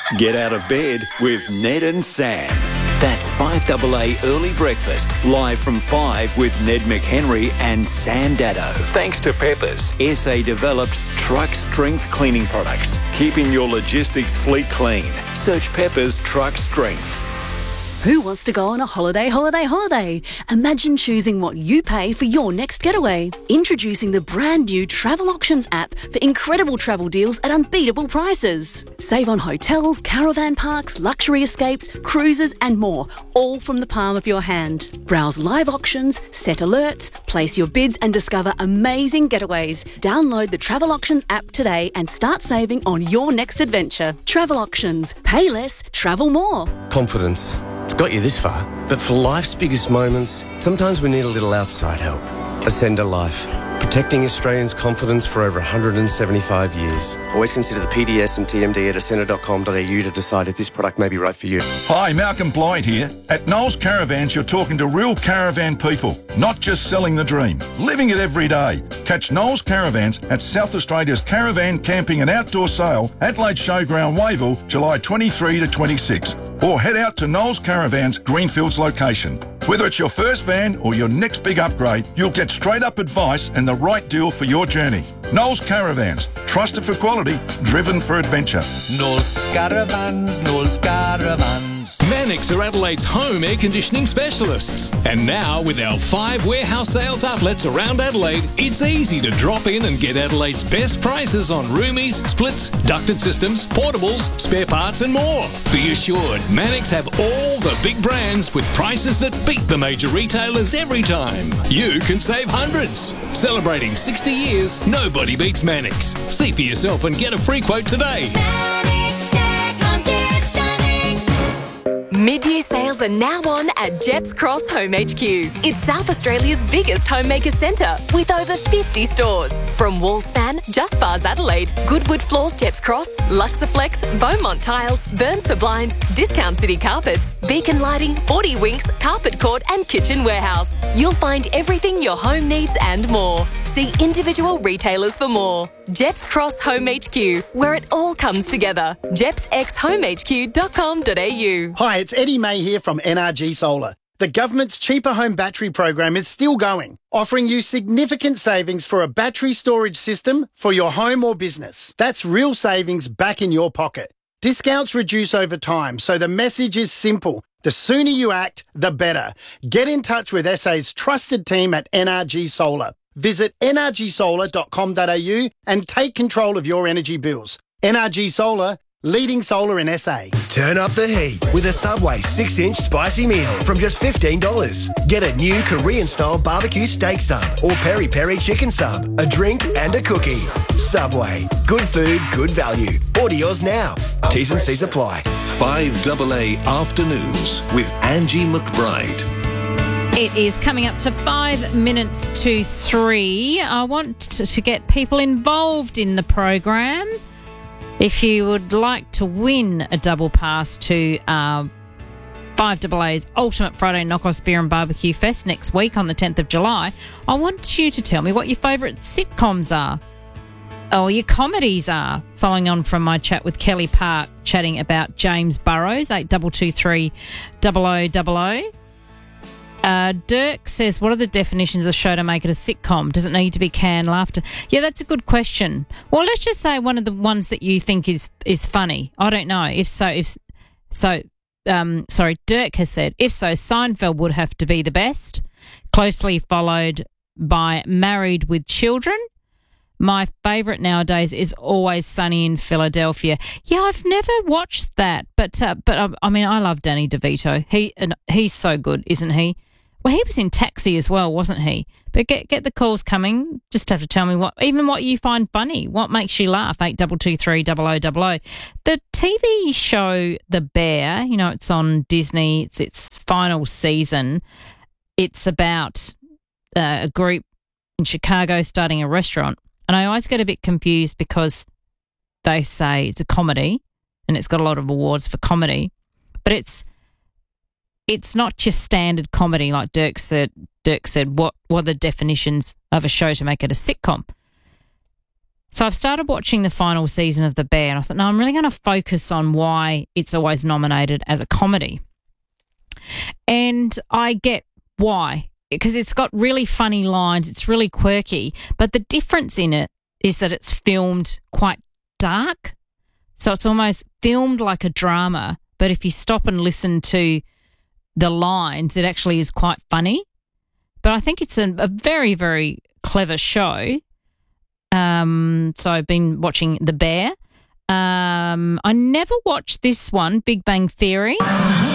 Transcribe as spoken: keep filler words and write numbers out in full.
Get out of bed with Ned and Sam. That's five A A Early Breakfast, live from five with Ned McHenry and Sam Daddo. Thanks to Peppers, S A-developed truck strength cleaning products, keeping your logistics fleet clean. Search Peppers Truck Strength. Who wants to go on a holiday, holiday, holiday? Imagine choosing what you pay for your next getaway. Introducing the brand new Travel Auctions app for incredible travel deals at unbeatable prices. Save on hotels, caravan parks, luxury escapes, cruises and more, all from the palm of your hand. Browse live auctions, set alerts, place your bids and discover amazing getaways. Download the Travel Auctions app today and start saving on your next adventure. Travel Auctions. Pay less, travel more. Confidence. It's got you this far, but for life's biggest moments, sometimes we need a little outside help. Ascender Life, protecting Australians' confidence for over one hundred seventy-five years. Always consider the P D S and T M D at ascender dot com dot a u to decide if this product may be right for you. Hi, Malcolm Blight here. At Knowles Caravans, you're talking to real caravan people, not just selling the dream, living it every day. Catch Knowles Caravans at South Australia's Caravan Camping and Outdoor Sale, Adelaide Showground, Wavell, July twenty-third to twenty-sixth. Or head out to Knowles Caravans, Greenfields location. Whether it's your first van or your next big upgrade, you'll get straight up advice and the right deal for your journey. Knowles Caravans, trusted for quality, driven for adventure. Knowles Caravans, Knowles Caravans. Mannix are Adelaide's home air conditioning specialists. And now, with our five warehouse sales outlets around Adelaide, it's easy to drop in and get Adelaide's best prices on roomies, splits, ducted systems, portables, spare parts and more. Be assured, Mannix have all the big brands with prices that beat the major retailers every time. You can save hundreds. Celebrating sixty years, nobody beats Mannix. See for yourself and get a free quote today. Mid-year sales are now on at Jeps Cross Home H Q. It's South Australia's biggest homemaker centre with over fifty stores. From Wallspan, Just Bars Adelaide, Goodwood Floors Jeps Cross, Luxaflex, Beaumont Tiles, Burns for Blinds, Discount City Carpets, Beacon Lighting, Forty Winks, Carpet Court and Kitchen Warehouse. You'll find everything your home needs and more. See individual retailers for more. Jeps Cross Home H Q, where it all comes together. jeps x home h q dot com dot a u. Hi, it's Eddie May here from N R G Solar. The government's Cheaper Home Battery program is still going, offering you significant savings for a battery storage system for your home or business. That's real savings back in your pocket. Discounts reduce over time, so the message is simple. The sooner you act, the better. Get in touch with S A's trusted team at N R G Solar. Visit n r g solar dot com dot a u and take control of your energy bills. N R G Solar, leading solar in S A. Turn up the heat with a Subway six inch spicy meal from just fifteen dollars. Get a new Korean-style barbecue steak sub or peri-peri chicken sub, a drink and a cookie. Subway. Good food, good value. Order yours now. T's and C's apply. five A A Afternoons with Angie McBride. It is coming up to five minutes to three. I want to, to get people involved in the program. If you would like to win a double pass to uh, five A A's Ultimate Friday Knockoffs Beer and Barbecue Fest next week on the tenth of July, I want you to tell me what your favourite sitcoms are or your comedies are. Following on from my chat with Kelly Park, chatting about James Burrows, eight two two three double oh double oh. Uh, Dirk says, what are the definitions of show to make it a sitcom? Does it need to be canned laughter? Yeah, that's a good question. Well, let's just say one of the ones that you think is is funny. I don't know. If so, if so, um, sorry, Dirk has said, if so, Seinfeld would have to be the best, closely followed by Married with Children. My favourite nowadays is Always Sunny in Philadelphia. Yeah, I've never watched that, but uh, but uh, I mean, I love Danny DeVito. He and he's so good, isn't he? Well, he was in Taxi as well, wasn't he? But get get the calls coming. Just have to tell me what, even what you find funny. What makes you laugh? Eight double two three double o double o. The T V show The Bear. You know, it's on Disney. It's its final season. It's about uh, a group in Chicago starting a restaurant. And I always get a bit confused because they say it's a comedy and it's got a lot of awards for comedy, but it's it's not just standard comedy like Dirk said. Dirk said, what, what are the definitions of a show to make it a sitcom? So I've started watching the final season of The Bear, and I thought, no, I'm really going to focus on why it's always nominated as a comedy. And I get why, because it's got really funny lines, it's really quirky, but the difference in it is that it's filmed quite dark. So it's almost filmed like a drama, but if you stop and listen to the lines, it actually is quite funny. But I think it's a, a very, very clever show. Um, so I've been watching The Bear. Um, I never watched this one, Big Bang Theory.